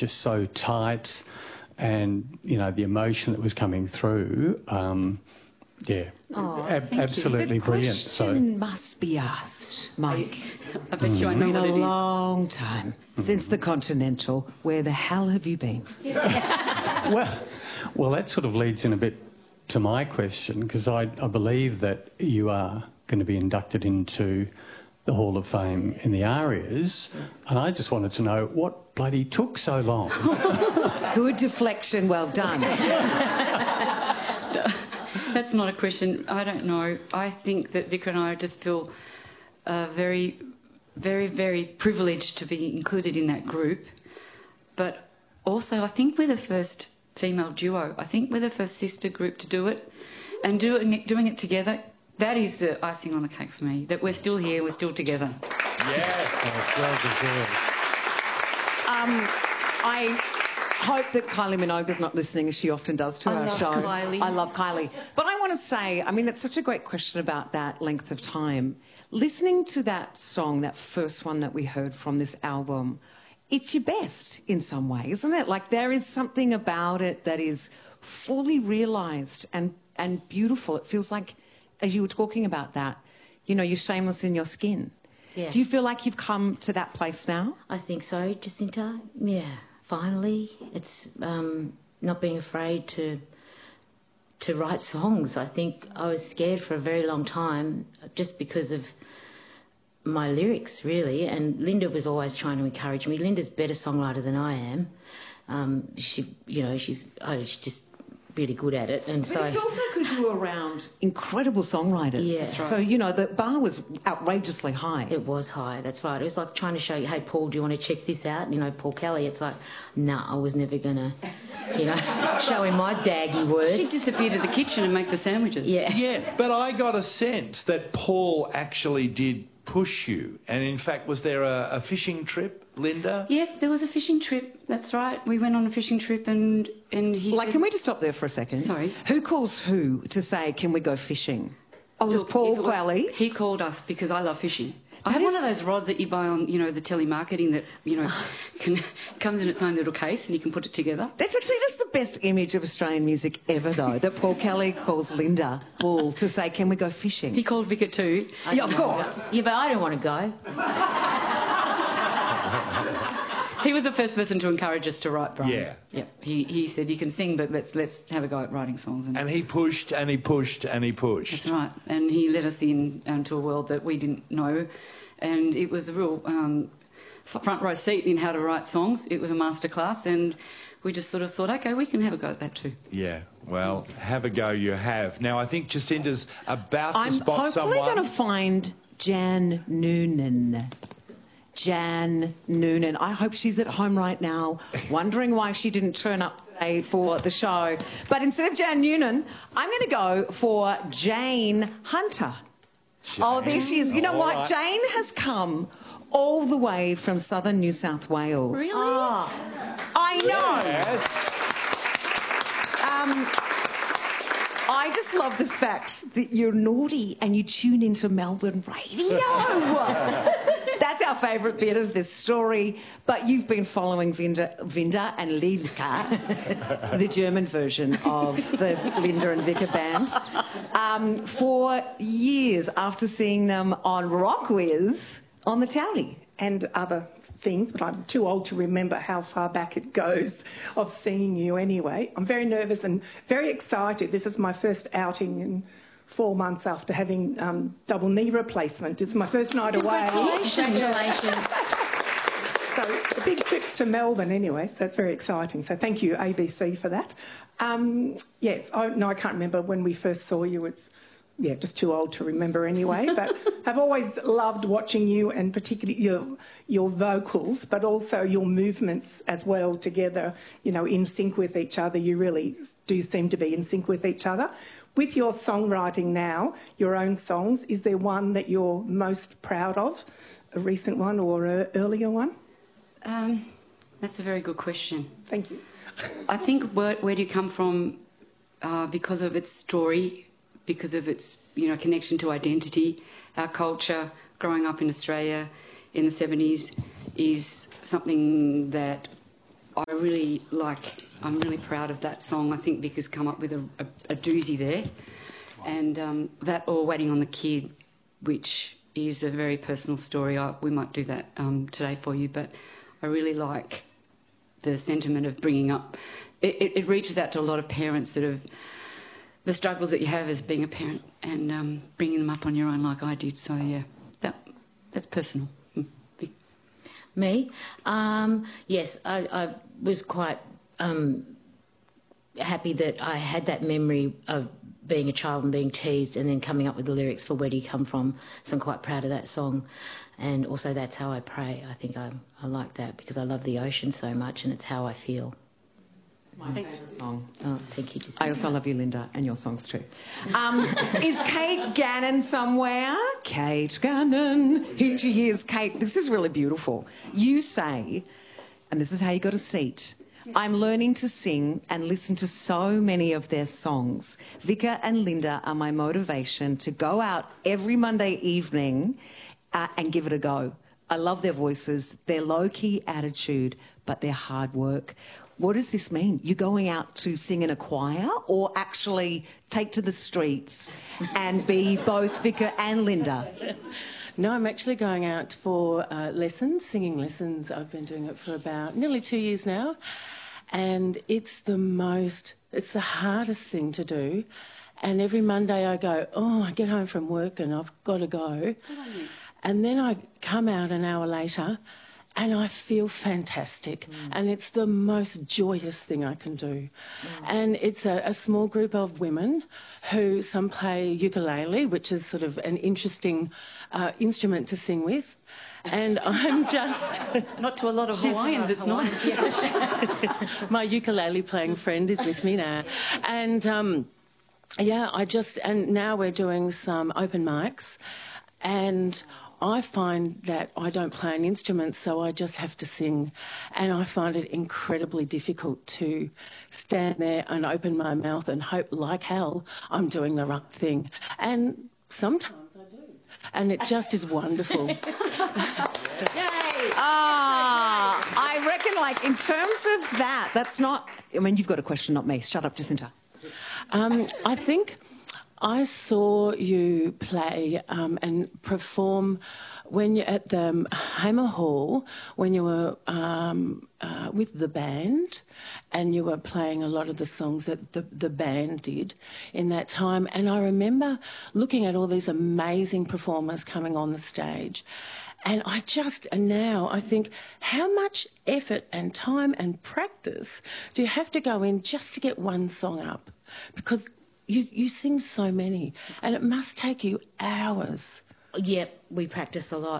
just so tight, and, you know, the emotion that was coming through, yeah, absolutely brilliant. The question must be asked, Mike. I bet you I know It's been what a it is. long time since the Continental. Where the hell have you been? Well, that sort of leads in a bit to my question, because I believe that you are going to be inducted into the Hall of Fame in the Arias, and I just wanted to know what bloody took so long. Good deflection, well done. That's not a question. I don't know. I think that Vicar and I just feel very, very, very privileged to be included in that group. But also, I think we're the first female duo. I think we're the first sister group to do it, and doing it together. That is the icing on the cake for me. That we're still here, we're still together. Yes, well deserved. I hope that Kylie Minogue's not listening, as she often does to our show. Kylie. I love Kylie. But I want to say, I mean, it's such a great question about that length of time. Listening to that song, that first one that we heard from this album, it's your best in some way, isn't it? Like, there is something about it that is fully realised and beautiful. It feels like, as you were talking about that, you know, you're shameless in your skin. Yeah. Do you feel like you've come to that place now? I think so, Jacinta. Yeah, finally. It's not being afraid to write songs. I think I was scared for a very long time just because of my lyrics, really. And Linda was always trying to encourage me. Linda's a better songwriter than I am. She's just really good at it. And But so it's also because you were around incredible songwriters. Yeah. That's right. So, you know, the bar was outrageously high. it was high, that's right. It was like trying to show you, hey, Paul, do you want to check this out? You know, Paul Kelly. It's like, nah, I was never going to, you know, show him my daggy words. She'd disappear to the kitchen and make the sandwiches. Yeah. Yeah, but I got a sense that Paul actually did push you. And in fact, was there a fishing trip, Linda? Yep, there was a fishing trip. That's right. We went on a fishing trip and he Like, said... can we just stop there for a second? Sorry. Who calls who to say, can we go fishing? Oh, Does look, Paul if it was- Quelly? He called us because I love fishing. I That have one is- of those rods that you buy on, you know, the telemarketing that, you know, comes in its own little case and you can put it together. That's actually just the best image of Australian music ever, though, that Paul Kelly calls Linda Bull to say, can we go fishing? He called Vicar too. Yeah, of course. Yeah, but I don't want to go. He was the first person to encourage us to write, Brian. Yeah. Yep. He said, you can sing, but let's have a go at writing songs. And he pushed and he pushed and he pushed. That's right. And he let us in to a world that we didn't know. And it was a real front row seat in how to write songs. It was a masterclass, and we just sort of thought, OK, we can have a go at that too. Yeah, well, have a go you have. Now, I think Jacinta's about to I'm spot hopefully someone. going to find Jan Noonan. Jan Noonan. I hope she's at home right now, wondering why she didn't turn up today for the show. But instead of Jan Noonan, I'm going to go for Jane Hunter. Oh, there she is. You know All what? right. Jane has come all the way from southern New South Wales. Really? I know. Yes. I just love the fact that you're naughty and you tune into Melbourne radio. That's our favourite bit of this story. But you've been following Vinda and Lilka, the German version of the Linda and Vicar band, for years after seeing them on Rock Whiz on the Tally. And other things, but I'm too old to remember how far back it goes of seeing you anyway. I'm very nervous and very excited. This is my first outing in 4 months after having double knee replacement. This is my first night away. Congratulations. So a big trip to Melbourne anyway, so that's very exciting. So thank you, ABC, for that. Yes, I can't remember when we first saw you. It's just too old to remember anyway, but I've always loved watching you, and particularly your vocals, but also your movements as well together, you know, in sync with each other. You really do seem to be in sync with each other. With your songwriting now, your own songs, is there one that you're most proud of, a recent one or an earlier one? That's a very good question. Thank you. I think where do you come from because of its story, because of its, you know, connection to identity. Our culture, growing up in Australia in the 70s, is something that I'm really proud of that song. I think Vic has come up with a doozy there. And that, or Waiting on the Kid, which is a very personal story. We might do that today for you, but I really like the sentiment of bringing up... It reaches out to a lot of parents that have... the struggles that you have as being a parent and bringing them up on your own like I did. So, yeah, that's personal. Me? Yes, I was quite happy that I had that memory of being a child and being teased and then coming up with the lyrics for Where Do You Come From. So I'm quite proud of that song. And also That's How I Pray. I think I like that because I love the ocean so much and it's how I feel. It's my favourite song. Oh, thank you, Jacinta. I also love you, Linda, and your songs too. Is Kate Gannon somewhere? Kate Gannon. Here she is, Kate. This is really beautiful. You say, and this is how you got a seat, I'm learning to sing and listen to so many of their songs. Vika and Linda are my motivation to go out every Monday evening and give it a go. I love their voices, their low-key attitude, but their hard work. What does this mean? You going out to sing in a choir or actually take to the streets and be both Vika and Linda? No, I'm actually going out for lessons, singing lessons. I've been doing it for about nearly 2 years now. And it's the hardest thing to do. And every Monday I go, I get home from work and I've got to go. And then I come out an hour later and I feel fantastic. And it's the most joyous thing I can do. And it's a small group of women who some play ukulele, which is sort of an interesting instrument to sing with. And I'm just... Not to a lot of Hawaiians, it's not. My ukulele playing friend is with me now. And, and now we're doing some open mics. And I find that I don't play an instrument, so I just have to sing. And I find it incredibly difficult to stand there and open my mouth and hope like hell I'm doing the right thing. And sometimes I do. And it just is wonderful. Yay! I reckon, like, in terms of that, that's not... I mean, you've got a question, not me. Shut up, Jacinta. I think I saw you play and perform when you're at the Hamer Hall, when you were with the band, and you were playing a lot of the songs that the band did in that time. And I remember looking at all these amazing performers coming on the stage. And now I think, how much effort and time and practice do you have to go in just to get one song up? Because you sing so many, and it must take you hours. Yep, we practice a lot.